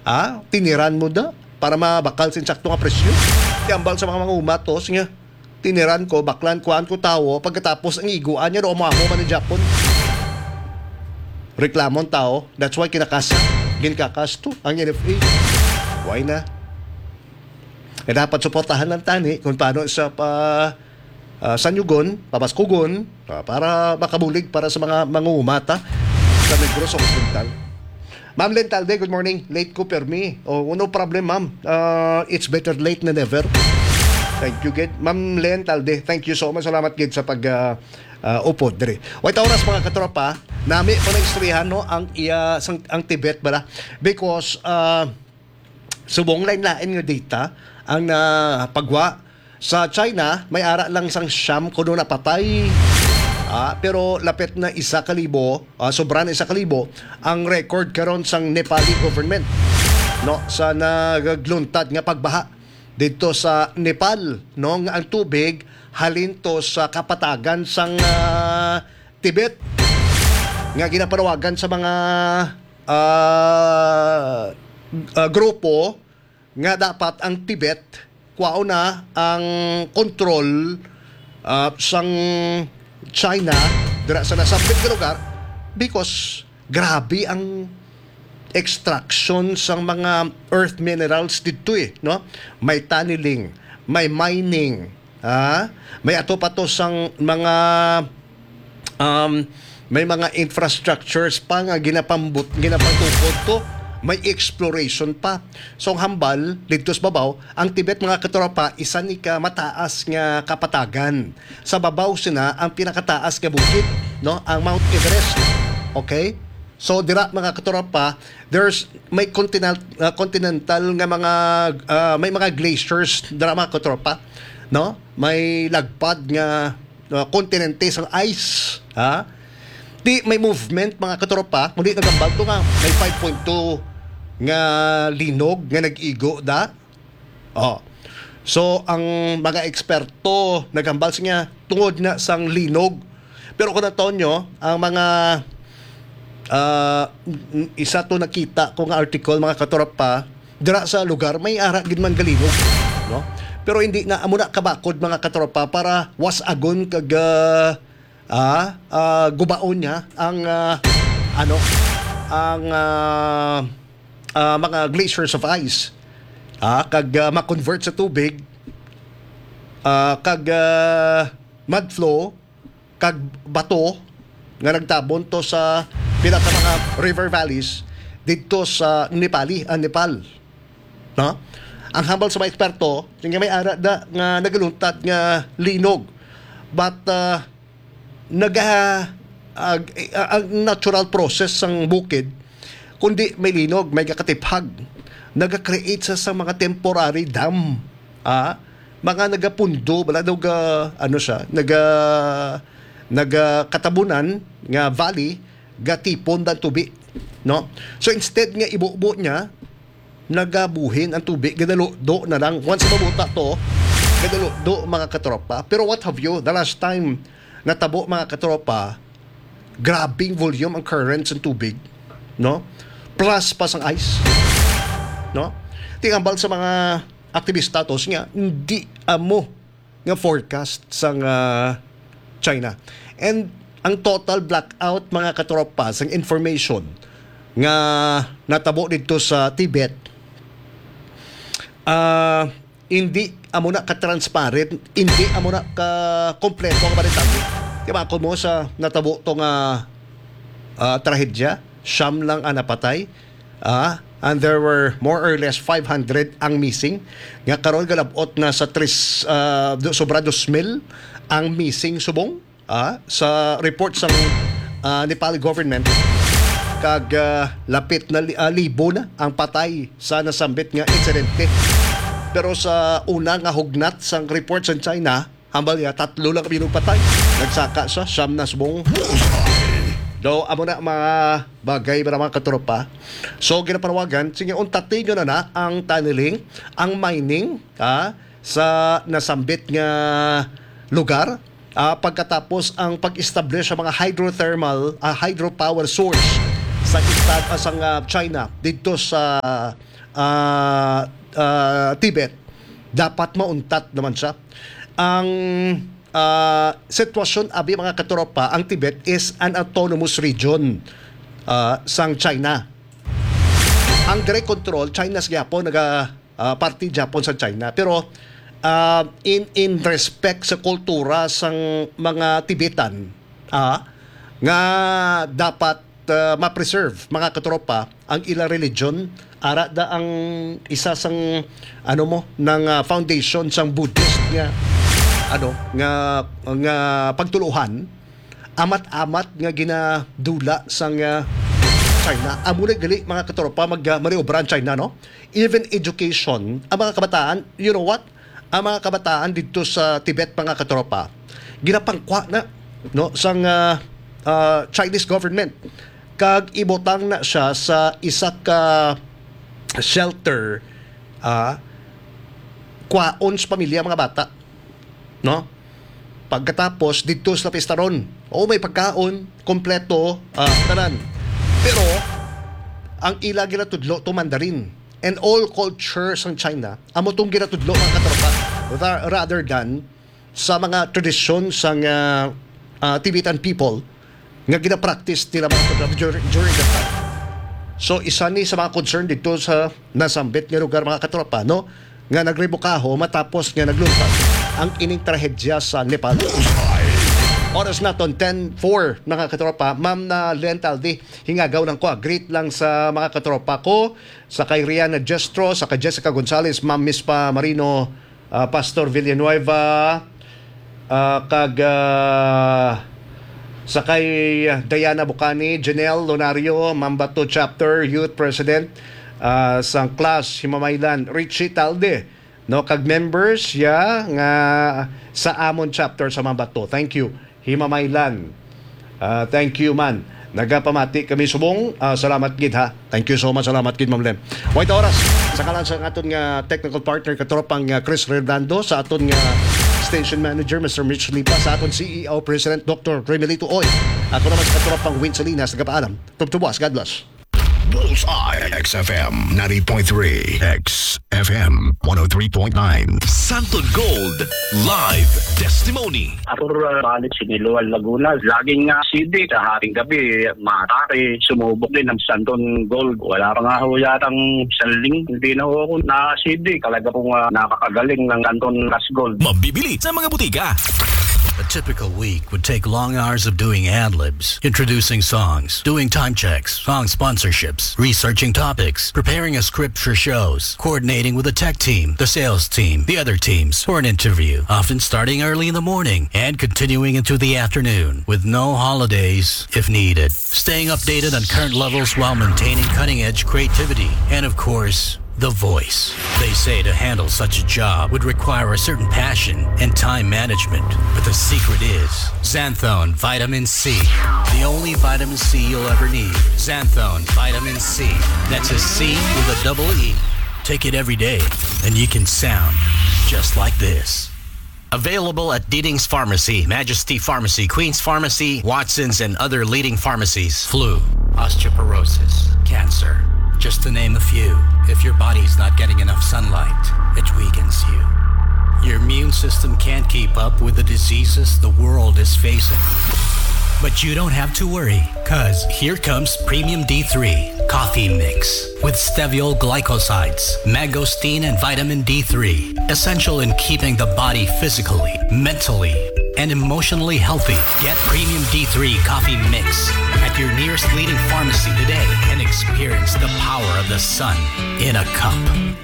Tiniran mo da para mabakal sin sakto nga presyo. Tiambal sa mga umatos nga tiniran ko, baklan kuan ko tawo, pagkatapos ang iguan niya do umamo man ni Japon. Reklamon tao, that's why kinakasa, ginkakas to ang NFA. Why na? Dapat suportahan ng tani kung paano sa sanyugon, papaskugon, para makabulig para sa mga mangungumata sa Negros Occidental. Ma'am Lentalde, good morning. Late ko per me. No problem, ma'am. It's better late than never. Thank you, Gid. Ma'am Lentalde, thank you so much. Salamat, Gid, sa upod diri. Wait oras mga katropa, nami pa nag-istoryahan no ang Tibet bara because subong lain-lain nga data ang pagwa sa China may ara lang sang siyam kuno napatay. Pero lapit na 1,000, sobra na 1,000 ang record karon sang Nepali government no sa nagagluntad nga pagbaha dito sa Nepal no nga ang tubig halin to sa kapatagan sang Tibet nga ginapanawagan sa mga grupo nga dapat ang Tibet kuwao na ang control sang China dira sa nasabit nga lugar because grabe ang extraction sang mga earth minerals dito no? May tunneling, may mining, may ato pa to sang mga may mga infrastructures pa nga ginapatupod to, may exploration pa. So ang hambal dito sa babaw, ang Tibet mga katropa isa ni ka mataas nga kapatagan. Sa babaw sina ang pinakataas nga bukid, no? Ang Mount Everest. Okay? So dira mga katropa, may continental nga mga may mga glaciers dira mga katropa, no? May lagpad nga kontinente sa ice, Di may movement mga katropa, kundi nagambal to nga may 5.2 nga linog nga nag-igo da. So ang mga eksperto nagambal niya tungod na sang linog. Pero kung natonyo ang mga isa to nakita ko nga article mga katropa dira sa lugar may ara gid man galinog, no? Pero hindi na amo na kabakod mga katropa para was agon kag gubaon niya ang mga glaciers of ice kag ma-convert sa tubig kag mud flow kag bato nga nagtabon to sa pinaka mga river valleys dito sa Nepal, no? Ang hambal sa mga eksperto nga may ara da nga nagaluntad nga linog but ang natural process sang bukid kundi may linog, may kakatiphag, naga-create sa mga temporary dam, mga nagapundo, wala daw nagakatabunan nga valley, gatipon ng tubig, no? So instead nga ibubo niya, nagabuhin ang tubig, gadalo-do na lang, once mabuta to, gadalo-do mga katropa. Pero what have you, the last time natabo mga katropa, grabing volume ang currents ng tubig, no? Plus pa sang ice, no? Tingambal sa mga aktivista tos nga hindi amo nga forecast sang China. And ang total blackout mga katropa sang information nga natabo dito sa Tibet hindi amo na ka-transparent, hindi amo na ka-kompleto ang balitang. Diba ako mo sa natabo to nga trahedya, siyam lang ang napatay, and there were more or less 500 ang missing. Nga karon galabot na sa sobra 2,000 ang missing subong sa report sa Nepali government. Kag lapit na libo na ang patay sa nasambit nga insidente. Pero sa una nga hugnat sang report sa China, hambal ya 3 lang kami patay. Nagsaka sa siyam na subong. Do amo na mga bagay para mga katropa. So ginapanawagan sige untatin nyo na ang tunneling, ang mining sa nasambit nga lugar. Pagkatapos ang pag-establish sa mga hydropower source China dito sa Tibet, dapat mauntat naman siya. Ang sitwasyon abi mga katropa, ang Tibet is an autonomous region sang China. Ang direct control China sa Japon, party Japon sa China, pero in respect sa kultura sang mga Tibetan, nga dapat ma-preserve mga katropa ang ilang religion, ara da ang isa sang ng foundation sang Buddhist nga pagtuluhan, amat-amat nga ginadula sang China. Amunay gali mga katropa mariobra ang China, no? Even education, ang mga kabataan, you know what? Ang mga kabataan dito sa Tibet mga katropa, ginapangkwa na, no, sang Chinese government. Kag ibotang na siya sa isa ka shelter, kwaon sa pamilya mga bata, no? Pagkatapos dito sa pistaron, may pagkaon kompleto, tanan. Pero ang ila ginatudlo to Mandarin, and all cultures ng China amo tong ginatudlo mga katropa, rather than sa mga tradisyon sang Tibetan people nga gina-practice nila mga katropa during that time. So isa ni sa mga concern dito sa nasambit nga lugar mga katropa, no, nga nagrebukaho matapos nga nagluntas ang ining trahedya sa Nepal. Oras naton 10:04 mga katropa. Ma'am na Lentaldi, hingagaw ng ko. Great lang sa mga katropa ko, sa kay Riana Jestro, sa kay Jessica Gonzalez, Ma'am Mispa Marino, Pastor Villanueva, sa kay Diana Bucani, Janelle Lonario, Ma'am Bato Chapter Youth President, sa class Himamaylan, Richie Talde, no, kag members nga sa Amon Chapter sa Mambato. Thank you Himamaylan. Thank you man. Nagapamati kami subong. Salamat gid ha. Thank you so much. Salamat gid Ma'am Len. White oras. Sa kalan sa aton nga technical partner katropang Chris Redando, sa aton nga station manager Mr. Mitch Lipa, sa aton CEO President Dr. Remelito Oy. Ako naman sa katropang Win Salinas, nagapaalam. Tubtubuas. God bless. Bullseye XFM 90.3 XFM 103.9 Santon Gold Live Testimony. Ako balik Siniluan, Laguna. Laging nga CD sa hating gabi, matake, sumubok din ng Santon Gold. Wala pa nga ho yatang saling, hindi na ho ako na CD. Talaga pong nakakagaling ng Santon Gas Gold. Mabibili sa mga butika. A typical week would take long hours of doing ad-libs, introducing songs, doing time checks, song sponsorships, researching topics, preparing a script for shows, coordinating with the tech team, the sales team, the other teams for an interview, often starting early in the morning and continuing into the afternoon, with no holidays if needed. Staying updated on current levels while maintaining cutting-edge creativity, and of course, the voice. They say to handle such a job would require a certain passion and time management. But the secret is Xanthone Vitamin C. The only vitamin C you'll ever need. Xanthone Vitamin C. That's a C with a double E. Take it every day and you can sound just like this. Available at Deedings Pharmacy, Majesty Pharmacy, Queen's Pharmacy, Watson's, and other leading pharmacies. Flu, osteoporosis, cancer. Just to name a few. If your body's not getting enough sunlight, it weakens you. Your immune system can't keep up with the diseases the world is facing. But you don't have to worry, cause here comes Premium D3 Coffee Mix with steviol glycosides, mangosteen, and vitamin D3. Essential in keeping the body physically, mentally, and emotionally healthy. Get Premium D3 Coffee Mix at your nearest leading pharmacy today and experience the power of the sun in a cup.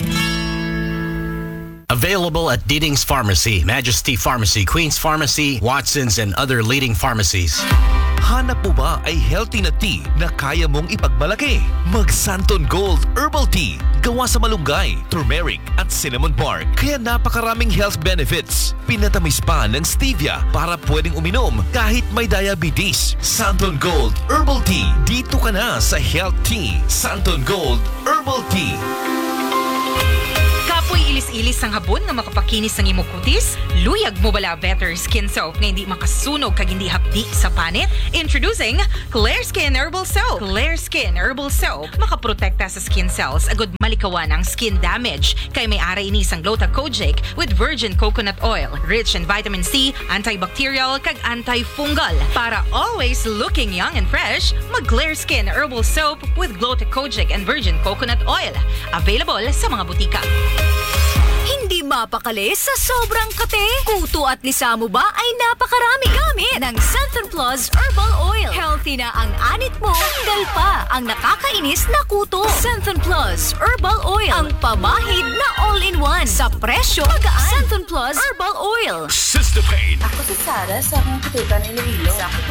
Available at Deedings Pharmacy, Majesty Pharmacy, Queen's Pharmacy, Watson's, and other leading pharmacies. Hanap mo ba ay healthy na tea na kaya mong ipagmalaki? Mag Santon Gold Herbal Tea. Gawa sa malunggay, turmeric, at cinnamon bark. Kaya napakaraming health benefits. Pinatamis pa ng stevia para pwedeng uminom kahit may diabetes. Santon Gold Herbal Tea. Dito ka na sa Health Tea. Santon Gold Herbal Tea. Kapoy Ilis-ilis ang habon nga makapakinis ng imong kutis? Luyag mo bala better skin soap nga hindi makasunog kag hindi hapdi sa panit? Introducing Clear Skin Herbal Soap. Clear Skin Herbal Soap makaprotekta sa skin cells agud malikawan ang skin damage kay may ara ini sang Glota Kojic with virgin coconut oil, rich in vitamin C, antibacterial kag antifungal. Para always looking young and fresh, mag Clear Skin Herbal Soap with Glota Kojic and virgin coconut oil. Available sa mga butika. Hindi mapakali sa sobrang kate. Kuto at lisa mo ba ay napakarami gamit ng Centrum Plus Herbal Oil. Healthy na ang anit mo, dahil pa ang nakakainis na kuto. Centrum Plus Herbal Oil. Ang pamahid na all-in-one sa presyo magaan. Centrum Plus Herbal Oil. Sister Pain. Ako si Sarah sa mga kutukan Iloilo.